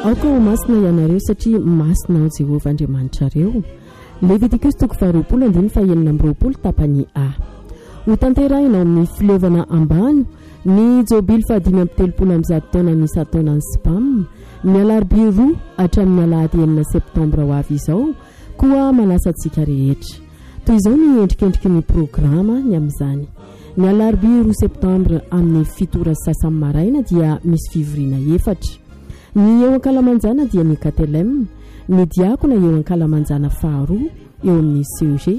aoka ho masina ianareo satria masina ao Jehovah Andriamanitra reo. Levitikos 20:20 tapany A. Ho tanterahina amin'ny fileovana ambany ny jobily 530 taona ny taonany Spam, ny alarobia 2 hatramin'ny alahady 9 septambra ho avy izao koa manasa antsika rehetra. Toy izao ny endrikendriky ny programa ny amin'izany. Ny alarobia 2 septambra amin'ny 7 sasany maraina dia misy fivoriana 4. Ny eo ankalamanjana dia ny KTLM, ny diakona eo ankalamanjana faharoa eo amin'ny CEG,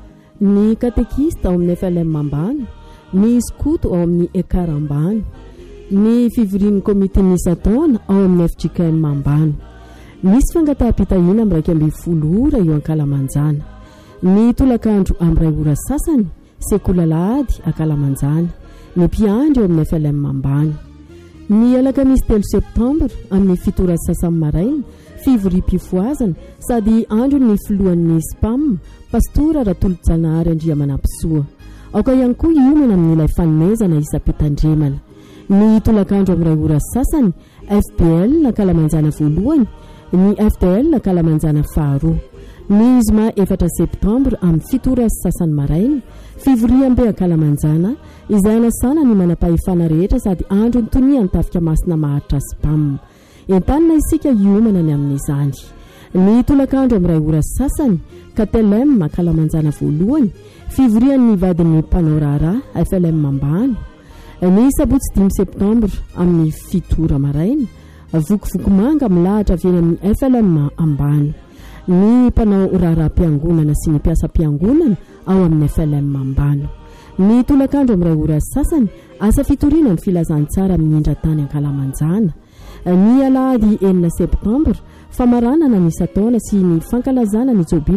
ny katekista ao amin'ny FLM ambany, ny skoto ao amin'ny ekara ambany, ny fivorian'ny komite nisataona ao amin'ny FJKM ambany. Misy fangataham-pitahina amin'ny 2:20 ora eo ankalamanjana. Ny tolakandro amin'ny 2 ora sasany sekola lahady ankalamanjana, ny mpiandry eo amin'ny FLM ambany. Ny alakamisy 3 septambra amin'ny 7 ora sasany maraina fivorim-pifoazana sady andro ny filohan'ny Spam pastora Ratolo-Janahary Andriamanampisoa. Aoka ihany koa iomana amin'ilay fanomezana isam-pitandremana. Ny tolakandro amin'ny 2 ora sasany FBL ankalamanjana voalohany, ny FDL ankalamanjana faharoa. Ny zoma 4 septambra amin'ny 7 ora sasany maraina fivoriam-be ankalamanjana izay anasana ny manam-pahefana rehetra sady andro ny toniany tafika masina maharitra Spam. Entanina isika iomana ny amin'izany. Ny tolakandro amin'ny 2 ora sasany KTLM ankalamanjana voalohany fivorian'ny vadin'ny mpanao raharaha FLM ambany. Ny sabotsy 5 septambra amin'ny 7 ora maraina vokovoko manga milahatra avy eny amin'ny FLM ambany. Ny mpanao raharaha-piangonana sy ny mpiasa-piangonana ao amin'ny FLM ambany. Ny tolakandro amin'ny 2 ora sasany asa fitoriana ny filazantsara amin'ny indran-tany ankalamanjana. Ny alahady 9 septambra famaranana ny isataona sy ny fankalazana ny jobily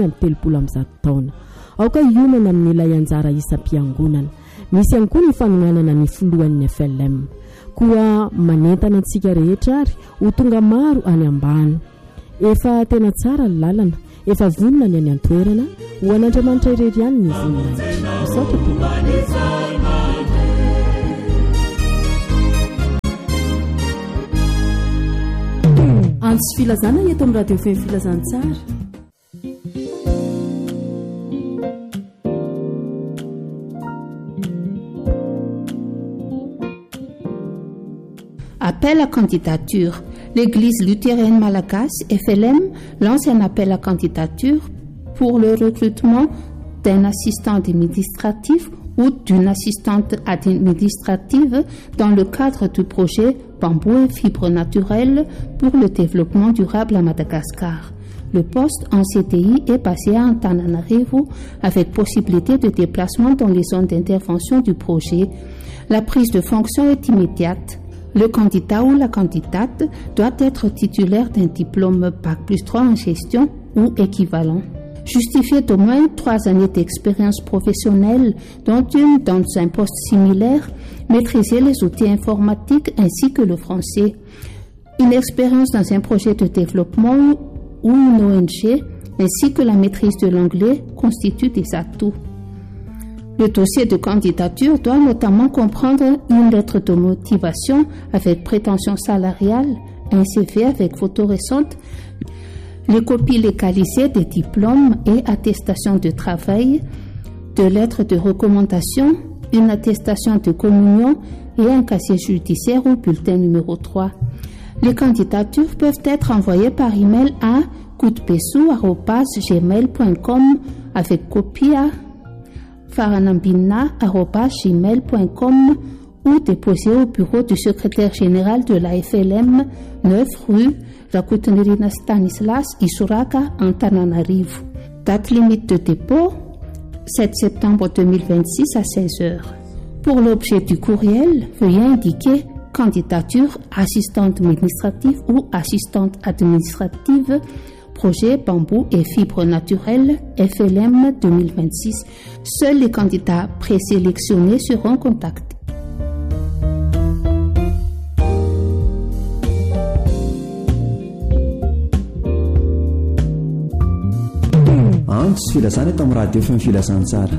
530 taona. Aoka iomana amin'ilay anjara isam-piangonana. Misy ihany koa ny fanonanana ny filohan'ny FLM. Koa manentana antsika rehetra ary ho tonga maro any ambany. Efa tena tsara ny lalana, efa vonona ny any an-toerana, ho an'Andriamanitra irery ihany ny vonona. Misaotra antsy filazana eto amin'ny radio feo filazantsara. Appel à candidature. L'Église luthérienne malagasy, FLM, lance un appel à candidature pour le recrutement d'un assistant administratif ou d'une assistante administrative dans le cadre du projet Bambou et fibres naturelles pour le développement durable à Madagascar. Le poste en CDI est basé à Antananarivo avec possibilité de déplacement dans les zones d'intervention du projet. La prise de fonction est immédiate. Le candidat ou la candidate doit être titulaire d'un diplôme Bac+3 en gestion ou équivalent. Justifier d'au moins 3 années d'expérience professionnelle, dont une dans un poste similaire, maîtriser les outils informatiques ainsi que le français. Une expérience dans un projet de développement ou une ONG, ainsi que la maîtrise de l'anglais constituent des atouts. Le dossier de candidature doit notamment comprendre une lettre de motivation avec prétention salariale, un CV avec photo récente, les copies légalisées des diplômes et attestations de travail, de lettres de recommandation, une attestation de communion et un casier judiciaire ou bulletin numéro 3. Les candidatures peuvent être envoyées par email à koutbessou@gmail.com avec copie à faranambina@gmail.com ou déposées au bureau du secrétaire général de la FLM, 9 rue Rakoutenirina Stanislas, Isuraka, Antananarivo. Date limite de dépôt, 7 septembre 2026 à 16h. Pour l'objet du courriel, veuillez indiquer candidature assistante administrative ou assistante administrative, projet Bambou et fibres naturelles, FLM 2026. Seuls les candidats présélectionnés seront contactés. Antsy filazana eto amin'ny radio feo filazantsara.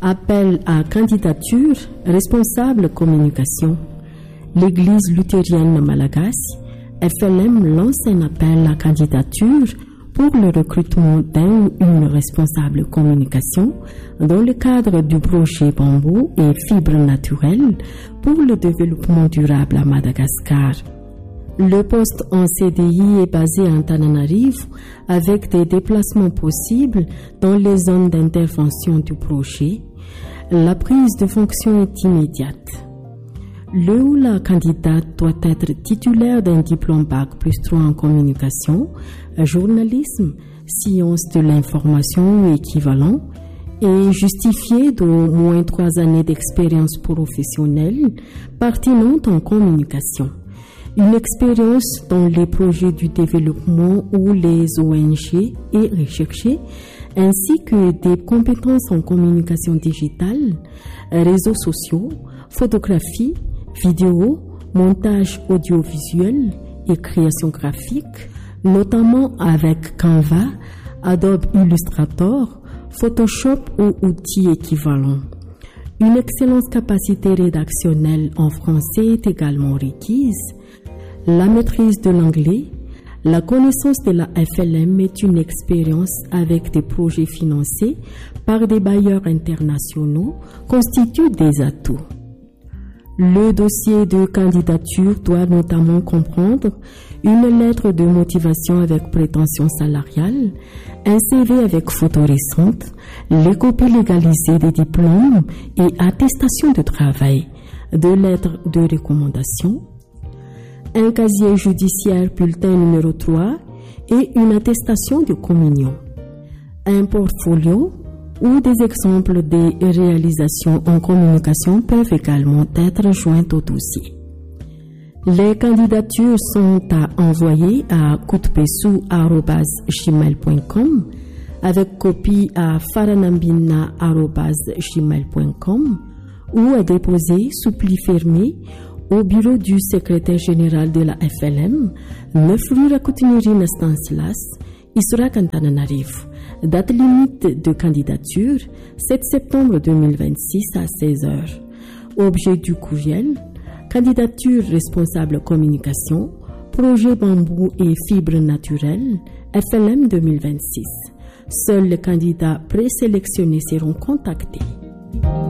Appel à candidature, responsable communication. L'Église luthérienne malagasy, FLM, lance un appel à candidature pour le recrutement d'un ou une responsable communication dans le cadre du projet Bambou et Fibres naturelles pour le développement durable à Madagascar. Le poste en CDI est basé à Antananarivo avec des déplacements possibles dans les zones d'intervention du projet. La prise de fonction est immédiate. Le ou la candidate doit être titulaire d'un diplôme Bac+3 en communication, journalisme, sciences de l'information ou équivalent et justifier d'au moins 3 années d'expérience professionnelle pertinente en communication. Une expérience dans les projets du développement ou les ONG est recherchée, ainsi que des compétences en communication digitale, réseaux sociaux, photographie, vidéo, montage audiovisuel et création graphique, notamment avec Canva, Adobe Illustrator, Photoshop ou outils équivalents. Une excellente capacité rédactionnelle en français est également requise. La maîtrise de l'anglais, la connaissance de la FLM est une expérience avec des projets financés par des bailleurs internationaux constitue des atouts. Le dossier de candidature doit notamment comprendre une lettre de motivation avec prétention salariale, un CV avec photo récente, les copies légalisées des diplômes et attestations de travail, 2 lettres de recommandation, un casier judiciaire bulletin numéro 3 et une attestation de communion, un portfolio ou des exemples des réalisations en communication peuvent également être jointes au dossier. Les candidatures sont à envoyer à kutpesu@gmail.com avec copie à faranambina@gmail.com ou à déposer sous pli fermé au bureau du secrétaire général de la FLM, 9 rue Rakotiniri Stanislas, Isura Antananarivo. Date limite de candidature, 7 septembre 2026 à 16h. Objet du courriel, candidature responsable communication, projet Bambou et Fibres naturelles, FLM 2026. Seuls les candidats présélectionnés seront contactés.